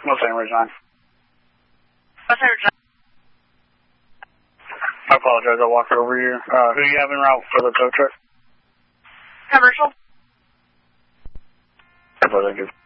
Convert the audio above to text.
What's Ridge 9? What's Ridge 9? I apologize, I walked over you. Who do you have en route for the tow truck? Commercial. Thank you.